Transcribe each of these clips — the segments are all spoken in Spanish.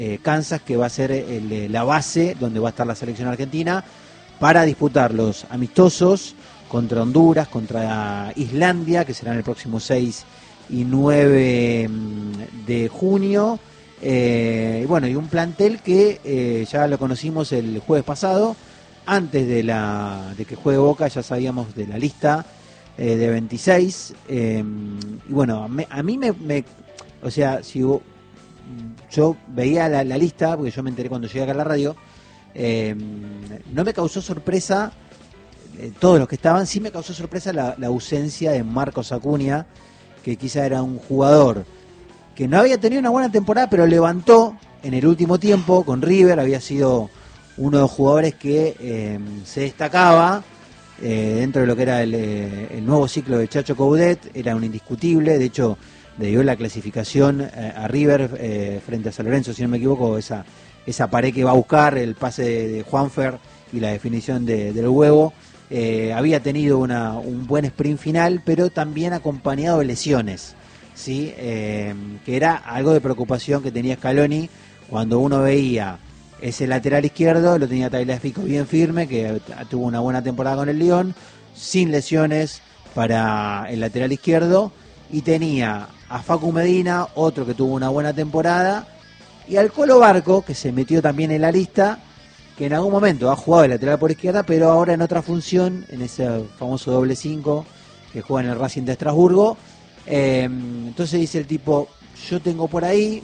Kansas, que va a ser la base donde va a estar la selección argentina para disputar los amistosos contra Honduras, contra Islandia, que serán el próximo 6 y 9 de junio. Y bueno, y un plantel que ya lo conocimos el jueves pasado, antes de que juegue Boca, ya sabíamos de la lista de 26. Y bueno, a mí o sea, si yo veía la lista, porque yo me enteré cuando llegué acá a la radio, no me causó sorpresa todos los que estaban. Sí me causó sorpresa la ausencia de Marcos Acuña, que quizá era un jugador que no había tenido una buena temporada, pero levantó en el último tiempo con River. Había sido uno de los jugadores que se destacaba dentro de lo que era el nuevo ciclo de Chacho Coudet. Era un indiscutible, de hecho le dio la clasificación a River frente a San Lorenzo, si no me equivoco, esa pared que va a buscar, el pase de Juanfer y la definición del huevo. Había tenido un buen sprint final, pero también acompañado de lesiones, ¿sí? Que era algo de preocupación que tenía Scaloni cuando uno veía ese lateral izquierdo. Lo tenía Tagliafico bien firme, que tuvo una buena temporada con el Lyon, sin lesiones para el lateral izquierdo, y tenía a Facu Medina, otro que tuvo una buena temporada, y al Colo Barco, que se metió también en la lista, que en algún momento ha jugado de lateral por izquierda, pero ahora en otra función, en ese famoso doble 5 que juega en el Racing de Estrasburgo. Entonces dice el tipo, yo tengo por ahí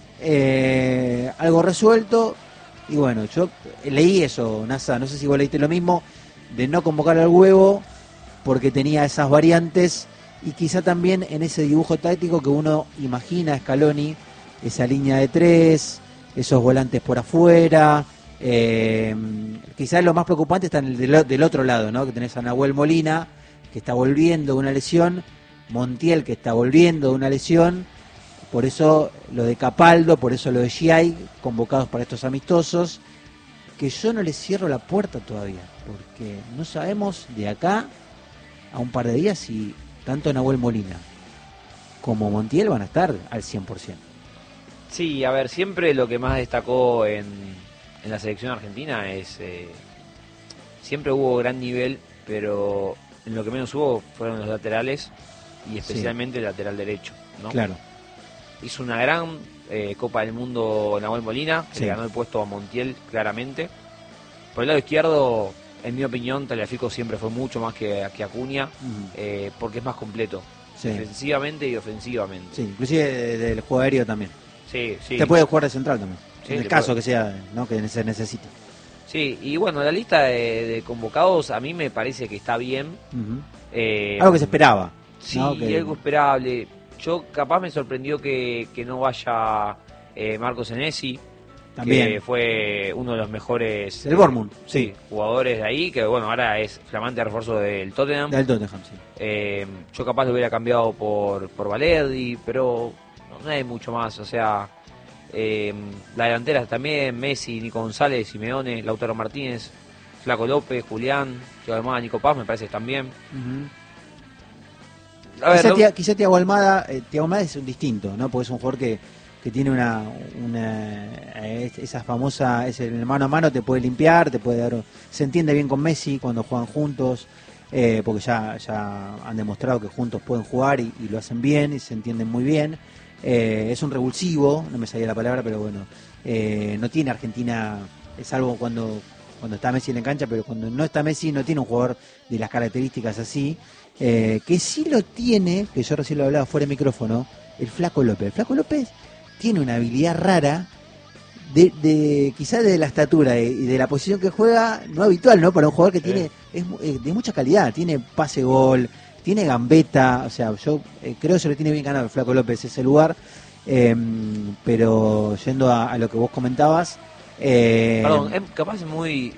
algo resuelto. Y bueno, yo leí eso, NASA, no sé si vos leíste lo mismo, de no convocar al huevo porque tenía esas variantes, y quizá también en ese dibujo táctico que uno imagina a Scaloni, esa línea de 3, esos volantes por afuera. Quizás lo más preocupante está en del otro lado, ¿no? Que tenés a Nahuel Molina, que está volviendo de una lesión, Montiel, que está volviendo de una lesión. Por eso lo de Capaldo, por eso lo de Giai, convocados para estos amistosos, que yo no les cierro la puerta todavía, porque no sabemos de acá a un par de días si tanto Nahuel Molina como Montiel van a estar al 100%. Sí, a ver, siempre lo que más destacó en la selección argentina es... siempre hubo gran nivel, pero en lo que menos hubo fueron los laterales, y especialmente el lateral derecho, ¿no? Claro. Hizo una gran Copa del Mundo Nahuel Molina, que le ganó el puesto a Montiel claramente. Por el lado izquierdo, en mi opinión, Tagliafico siempre fue mucho más que Acuña, porque es más completo, defensivamente y ofensivamente. Sí, inclusive del juego aéreo también. Sí, sí. Te puede jugar de central también, Sí, en el caso que sea, ¿no? Que se necesite. Sí, y bueno, la lista de convocados a mí me parece que está bien. Algo que se esperaba. Sí, ¿no? algo esperable. Yo capaz me sorprendió que no vaya Marcos Senesi, también, que fue uno de los mejores del Bournemouth, jugadores de ahí, que bueno, ahora es flamante refuerzo del Tottenham. Del Tottenham, sí. Yo capaz lo hubiera cambiado por Valerdi, pero no hay mucho más. O sea, la delantera también, Messi, Nico González, Simeone, Lautaro Martínez, Flaco López, Julián, yo además Nico Paz me parece que también. A ver, quizá Thiago Almada es un distinto, ¿no? Porque es un jugador que tiene esa famosa, es el mano a mano, te puede limpiar, te puede dar, se entiende bien con Messi cuando juegan juntos, porque ya han demostrado que juntos pueden jugar y lo hacen bien y se entienden muy bien. Es un revulsivo, no me salía la palabra, pero bueno, no tiene Argentina, salvo cuando está Messi en la cancha, pero cuando no está Messi no tiene un jugador de las características así. Que sí lo tiene, que yo recién lo hablaba fuera de micrófono, el Flaco López. El Flaco López tiene una habilidad rara, quizás de la estatura y de la posición que juega, no habitual, ¿no? Para un jugador que tiene es de mucha calidad, tiene pase-gol, tiene gambeta, o sea, yo creo que se lo tiene bien ganado el Flaco López ese lugar, pero yendo a lo que vos comentabas... Perdón, capaz es muy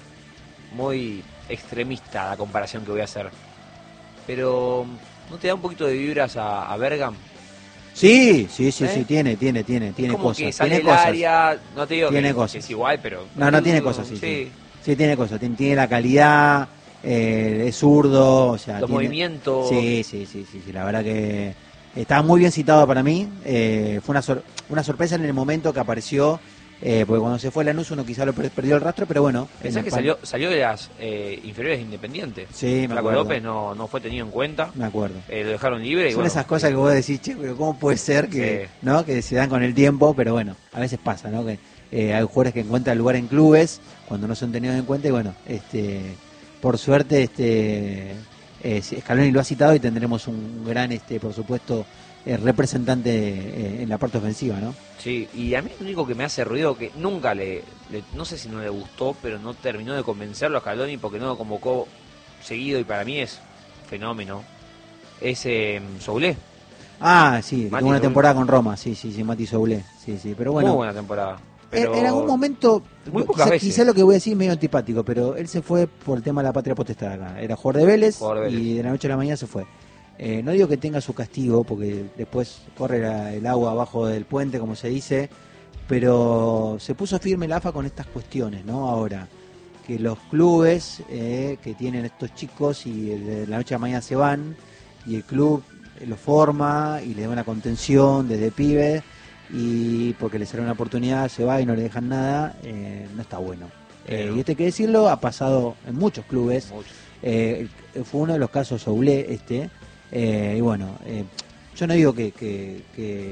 extremista la comparación que voy a hacer, pero ¿no te da un poquito de vibras a Bergam? Sí, tiene como cosas. Que sale tiene del cosas. área, no te digo tiene que cosas. es igual, pero... No, tiene cosas, sí, tiene cosas. Tiene la calidad, es zurdo, o sea... Los movimientos... Sí, la verdad que estaba muy bien citado para mí. Fue una sorpresa en el momento que apareció. Porque cuando se fue Lanús uno quizá lo perdió el rastro, pero bueno. Pensás que salió de las inferiores de Independiente. Sí, me Flaco acuerdo. López no fue tenido en cuenta. Me acuerdo. Lo dejaron libre. Y son esas cosas que vos decís, che, pero ¿cómo puede ser que, sí, ¿no? que se dan con el tiempo? Pero bueno, a veces pasa, ¿no? Que hay jugadores que encuentran lugar en clubes cuando no son tenidos en cuenta y bueno, por suerte Scaloni lo ha citado y tendremos un gran, por supuesto, representante en la parte ofensiva, ¿no? Sí, y a mí lo único que me hace ruido, que nunca no sé si no le gustó, pero no terminó de convencerlo a Scaloni porque no lo convocó seguido y para mí es fenómeno, es Soulé. Ah, sí, tuvo una Soulé. temporada con Roma, sí, Mati Soulé, sí, pero bueno. Muy buena temporada. Pero en algún momento, muy pocas veces. Quizá lo que voy a decir es medio antipático, pero él se fue por el tema de la patria potestad acá. Era jugador de Vélez, y de la noche a la mañana se fue. No digo que tenga su castigo, porque después corre el agua abajo del puente, como se dice, pero se puso firme el AFA con estas cuestiones, ¿no? Ahora, que los clubes que tienen estos chicos y de la noche a la mañana se van, y el club lo forma y le da una contención desde pibe, y porque le sale una oportunidad se va y no le dejan nada, no está bueno. Y esto hay que decirlo, ha pasado en muchos clubes. Fue uno de los casos Soulé y bueno, yo no digo que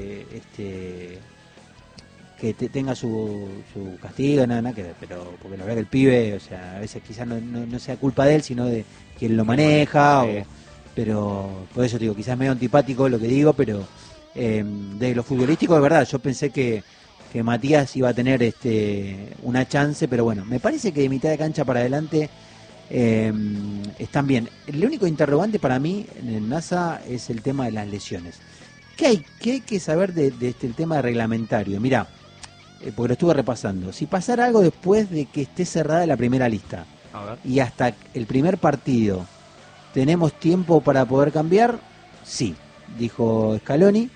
tenga su castigo, nada que ver, pero porque la verdad que el pibe, o sea, a veces quizás no sea culpa de él, sino de quien lo maneja, pero por eso digo, quizás medio antipático lo que digo, pero de lo futbolístico es verdad, yo pensé que Matías iba a tener una chance, pero bueno, me parece que de mitad de cancha para adelante están bien. El único interrogante para mí en el NASA es el tema de las lesiones. ¿Qué hay que saber de el tema reglamentario? Mirá, porque lo estuve repasando. Si pasara algo después de que esté cerrada la primera lista y hasta el primer partido, ¿tenemos tiempo para poder cambiar? Sí, dijo Scaloni.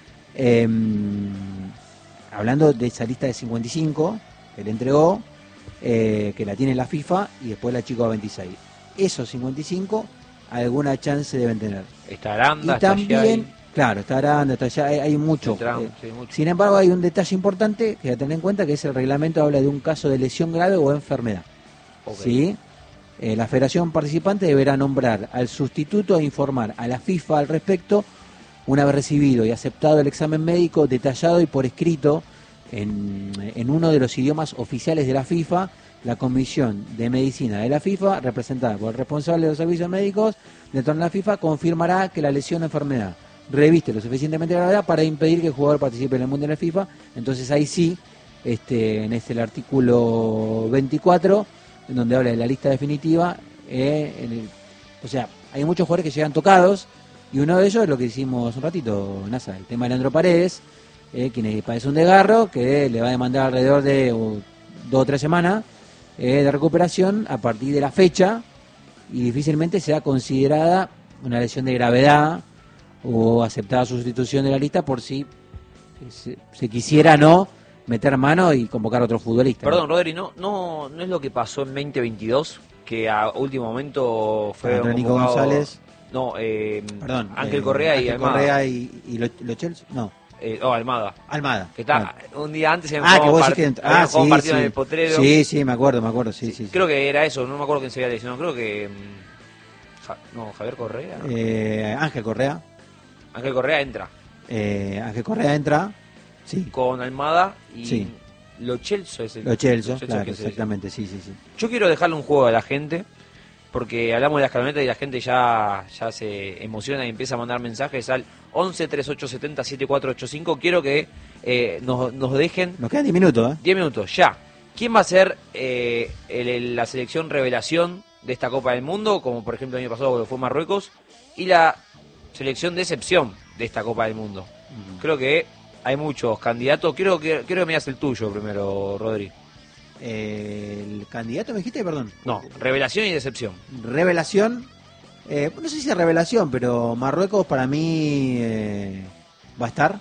Hablando de esa lista de 55 que le entregó, que la tiene la FIFA y después la chico a 26. Esos 55 alguna chance deben tener. Está Aranda, y también, claro, está Aranda, está allá, hay mucho. mucho. Sin embargo, hay un detalle importante que hay que tener en cuenta, que es el reglamento habla de un caso de lesión grave o enfermedad. ¿Sí? La federación participante deberá nombrar al sustituto e informar a la FIFA al respecto una vez recibido y aceptado el examen médico detallado y por escrito en uno de los idiomas oficiales de la FIFA. La Comisión de Medicina de la FIFA, representada por el responsable de los servicios médicos dentro de la FIFA, confirmará que la lesión o enfermedad reviste lo suficientemente gravedad para impedir que el jugador participe en el Mundial de la FIFA. Entonces ahí sí, en el artículo 24, en donde habla de la lista definitiva, o sea, hay muchos jugadores que llegan tocados, y uno de ellos es lo que hicimos un ratito, NASA, el tema de Leandro Paredes, quien padece un desgarro, que le va a demandar alrededor de 2 o 3 semanas de recuperación a partir de la fecha, y difícilmente sea considerada una lesión de gravedad o aceptada su sustitución de la lista por si se quisiera no meter mano y convocar a otro futbolista. Perdón, Rodri, no es lo que pasó en 2022, que a último momento fue Nico González. No, perdón, Ángel Correa y Almada. Correa y Lo Chelsea, no. Almada. Almada. Que está un día antes en que vos decís que un partido en el Potrero. Sí, me acuerdo, sí. Creo que era eso, no me acuerdo quién se había lesionado, creo que Javier Correa. Ángel Correa. Ángel Correa entra. Ángel Correa entra, sí. Con Almada y Lo Celso es el. Lo Celso, claro, exactamente, sí. Yo quiero dejarle un juego a la gente, porque hablamos de la escaloneta y la gente ya se emociona y empieza a mandar mensajes al 11 3870 7485. Quiero que nos dejen. Nos quedan 10 minutos, 10 minutos, ya. ¿Quién va a ser la selección revelación de esta Copa del Mundo? Como por ejemplo el año pasado que fue Marruecos. Y la selección de excepción de esta Copa del Mundo. Creo que hay muchos candidatos. Quiero que me digas el tuyo primero, Rodri. ¿El candidato me dijiste, perdón? No, revelación y decepción. Revelación, no sé si es revelación, pero Marruecos para mí va a estar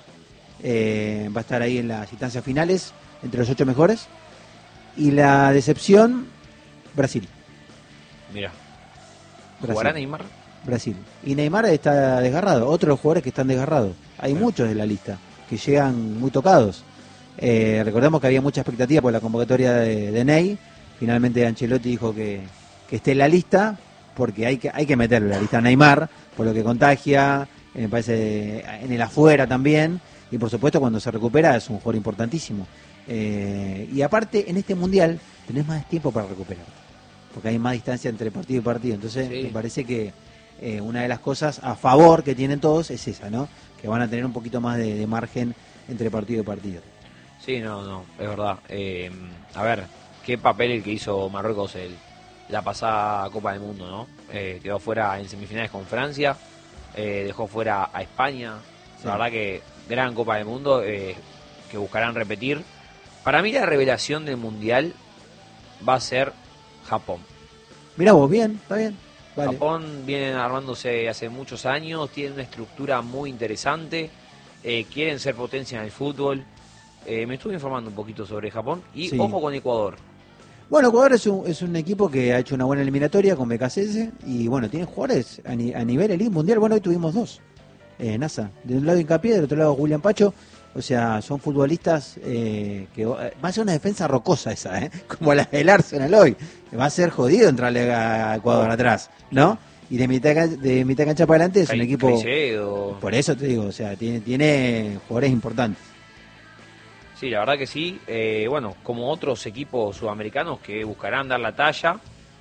ahí en las instancias finales, entre los 8 mejores. Y la decepción, Brasil. Mira, ¿jugará Neymar? Brasil. Y Neymar está desgarrado, otros de los jugadores que están desgarrados. Hay muchos de la lista que llegan muy tocados. Recordemos que había mucha expectativa por la convocatoria de Ney. Finalmente Ancelotti dijo que esté en la lista, porque hay que meterlo en la lista a Neymar, por lo que contagia, me parece, en el afuera también, y por supuesto cuando se recupera es un jugador importantísimo. Y aparte, en este Mundial tenés más tiempo para recuperar, porque hay más distancia entre partido y partido. Entonces me parece que una de las cosas a favor que tienen todos es esa, ¿no? Que van a tener un poquito más de margen entre partido y partido. Sí, no, es verdad. A ver, qué papel el que hizo Marruecos la pasada Copa del Mundo, ¿no? Quedó fuera en semifinales con Francia, dejó fuera a España. Sí. La verdad que gran Copa del Mundo, que buscarán repetir. Para mí la revelación del Mundial va a ser Japón. Mirá vos, bien, está bien. Vale. Japón viene armándose hace muchos años, tiene una estructura muy interesante, quieren ser potencia en el fútbol. Me estuve informando un poquito sobre Japón y sí. Ojo con Ecuador. Bueno, Ecuador es un equipo que ha hecho una buena eliminatoria con BKCS y bueno, tiene jugadores a nivel elite mundial. Bueno, hoy tuvimos dos, NASA, de un lado Hincapié, del otro lado William Pacho. O sea, son futbolistas que va a ser una defensa rocosa esa, como la del Arsenal hoy. Va a ser jodido entrarle a Ecuador atrás, ¿no? Y de mitad cancha para adelante es un equipo... Caicedo. Por eso te digo, o sea, tiene jugadores importantes. Sí, la verdad que sí. Bueno, como otros equipos sudamericanos que buscarán dar la talla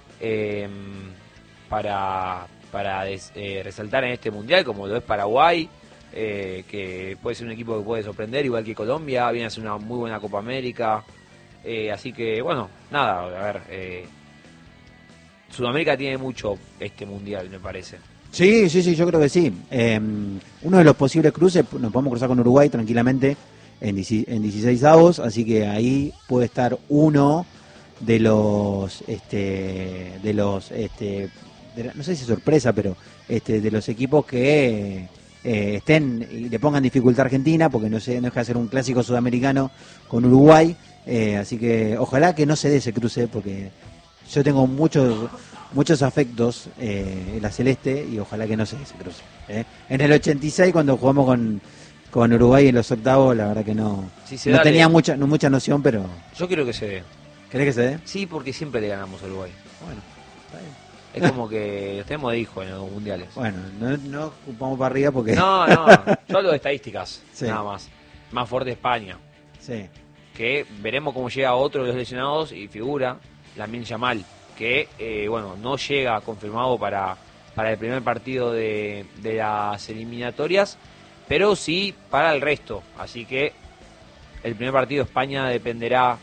para resaltar en este Mundial, como lo es Paraguay, que puede ser un equipo que puede sorprender, igual que Colombia, viene a hacer una muy buena Copa América. Así que, bueno, nada, a ver, Sudamérica tiene mucho este Mundial, me parece. Sí, yo creo que sí. Uno de los posibles cruces, nos podemos cruzar con Uruguay tranquilamente en 16avos, así que ahí puede estar uno de los no sé si sorpresa, pero de los equipos que estén y le pongan dificultad a Argentina, porque no deja de ser un clásico sudamericano con Uruguay, así que ojalá que no se dé ese cruce, porque yo tengo muchos afectos en la Celeste y ojalá que no se dé ese cruce. En el 86, cuando jugamos con Uruguay en los octavos, la verdad que no tenía mucha noción, pero... Yo quiero que se dé. ¿Querés que se dé? Sí, porque siempre le ganamos a Uruguay. Bueno, está bien. Es como que tenemos de hijo en los mundiales. Bueno, no ocupamos para arriba porque... No, yo hablo de estadísticas, sí. Nada más. Más fuerte España. Sí. Que veremos cómo llega otro de los lesionados y figura Lamine Yamal, que bueno, no llega confirmado para el primer partido de las eliminatorias, pero sí para el resto. Así que el primer partido de España dependerá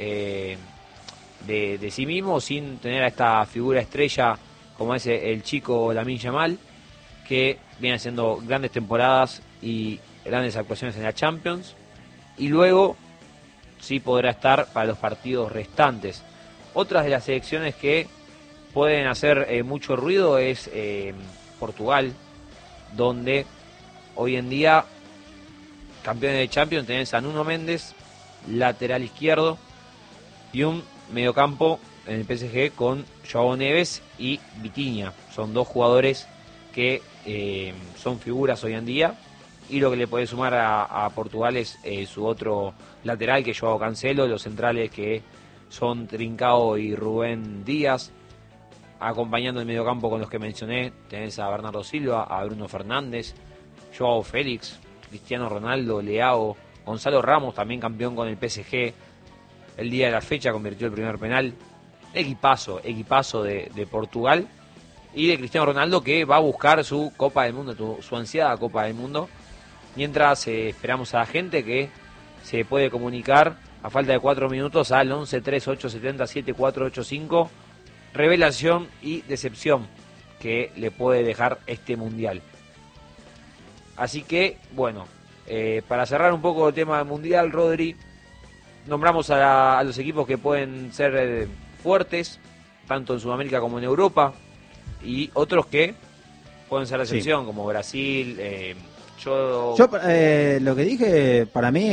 de sí mismo, sin tener a esta figura estrella como es el chico Lamine Yamal, que viene haciendo grandes temporadas y grandes actuaciones en la Champions, y luego sí podrá estar para los partidos restantes. Otras de las selecciones que pueden hacer mucho ruido es Portugal, donde hoy en día, campeones de Champions, tenés a Nuno Méndez, lateral izquierdo, y un mediocampo en el PSG con Joao Neves y Vitinha. Son dos jugadores que son figuras hoy en día, y lo que le puede sumar a Portugal es su otro lateral, que es Joao Cancelo, los centrales que son Trincao y Rubén Díaz. Acompañando el mediocampo con los que mencioné, tenés a Bernardo Silva, a Bruno Fernández, Joao Félix, Cristiano Ronaldo, Leao, Gonzalo Ramos, también campeón con el PSG. El día de la fecha convirtió el primer penal. Equipazo de Portugal. Y de Cristiano Ronaldo, que va a buscar su Copa del Mundo, su ansiada Copa del Mundo. Mientras esperamos a la gente que se puede comunicar a falta de 4 minutos al 11 38 70 7485. Revelación y decepción que le puede dejar este Mundial. Así que, bueno, para cerrar un poco el tema del Mundial, Rodri, nombramos a los equipos que pueden ser fuertes, tanto en Sudamérica como en Europa, y otros que pueden ser la excepción, como Brasil. Yo lo que dije, para mí,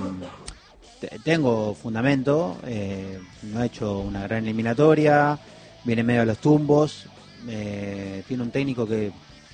tengo fundamento, no he hecho una gran eliminatoria, viene medio a los tumbos, tiene un técnico que,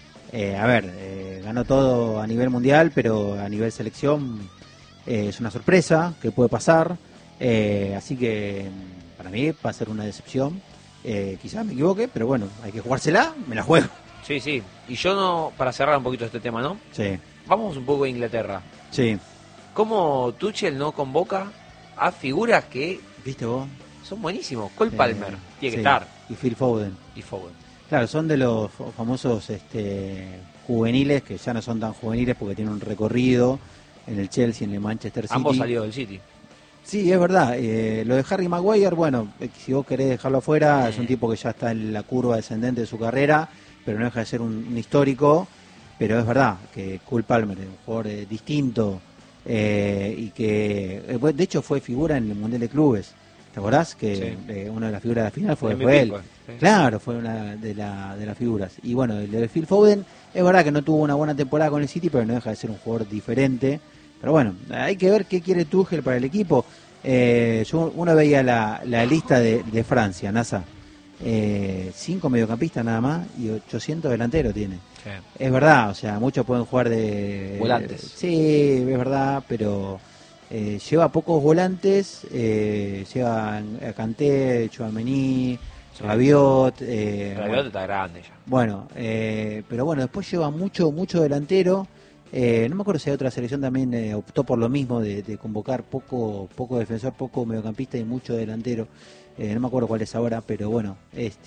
ganó todo a nivel mundial, pero a nivel selección es una sorpresa que puede pasar. Así que para mí va a ser una decepción. Quizás me equivoque, pero bueno, hay que jugársela, me la juego. Sí, sí. Y yo no, para cerrar un poquito este tema, ¿no? Sí. Vamos un poco a Inglaterra. Sí. ¿Cómo Tuchel no convoca a figuras que ¿Viste vos? son buenísimos? Cole Palmer tiene que Sí. estar. Y Phil Foden. Y Foden. Claro, son de los famosos juveniles, que ya no son tan juveniles porque tienen un recorrido en el Chelsea, en el Manchester City. Ambos salidos del City. Sí, es verdad. Lo de Harry Maguire, bueno, si vos querés dejarlo afuera, es un tipo que ya está en la curva descendente de su carrera, pero no deja de ser un histórico. Pero es verdad que Cole Palmer es un jugador distinto y que, de hecho, fue figura en el Mundial de Clubes. ¿Te acordás? Que una de las figuras de la final fue él. Sí. Claro, fue una de las figuras. Y bueno, el de Phil Foden, es verdad que no tuvo una buena temporada con el City, pero no deja de ser un jugador diferente. Pero bueno, hay que ver qué quiere Tuchel para el equipo. Uno veía la lista de Francia, NASA. 5 mediocampistas nada más y 800 delanteros tiene. Sí. Es verdad, o sea, muchos pueden jugar de volantes. Sí, es verdad, pero lleva pocos volantes. Lleva a Kanté, Tchouaméni, Rabiot. Rabiot está grande ya. Bueno, pero bueno, después lleva mucho delantero. No me acuerdo si hay otra selección también optó por lo mismo de convocar poco defensor, poco mediocampista y mucho delantero. No me acuerdo cuál es ahora, pero bueno,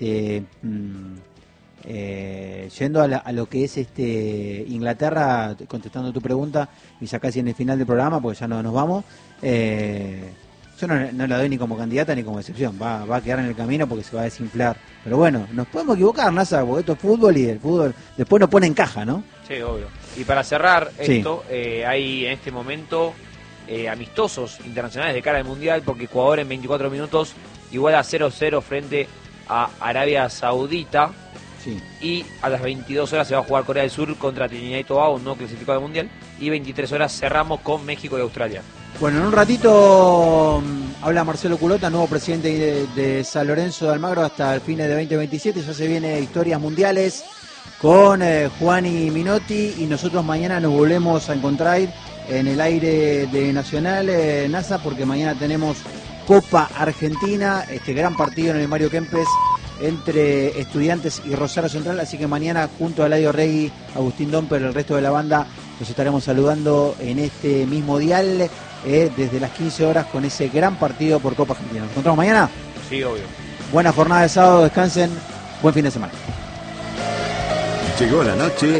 yendo a lo que es Inglaterra, contestando tu pregunta y ya casi en el final del programa, porque ya no nos vamos. Yo no la doy ni como candidata ni como excepción, va a quedar en el camino porque se va a desinflar. Pero bueno, nos podemos equivocar, NASA, porque esto es fútbol y el fútbol después nos pone en caja, ¿no? Sí, obvio. Y para cerrar esto, hay en este momento amistosos internacionales de cara al Mundial, porque Ecuador en 24 minutos iguala 0-0 frente a Arabia Saudita. Sí. Y a las 22 horas se va a jugar Corea del Sur contra Trinidad y Tobago, no clasificado al Mundial. Y 23 horas cerramos con México y Australia. Bueno, en un ratito habla Marcelo Culota, nuevo presidente de San Lorenzo de Almagro hasta el fin de 2027. Ya se viene Historias Mundiales con Juan y Minotti, y nosotros mañana nos volvemos a encontrar en el aire de Nacional, NASA, porque mañana tenemos Copa Argentina, este gran partido en el Mario Kempes entre Estudiantes y Rosario Central, así que mañana junto a Eladio Regui, Agustín Domper y el resto de la banda los estaremos saludando en este mismo dial desde las 15 horas con ese gran partido por Copa Argentina. ¿Nos encontramos mañana? Sí, obvio. Buena jornada de sábado, descansen, buen fin de semana. Llegó la noche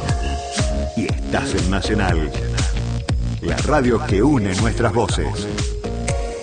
y estás en Nacional, la radio que une nuestras voces.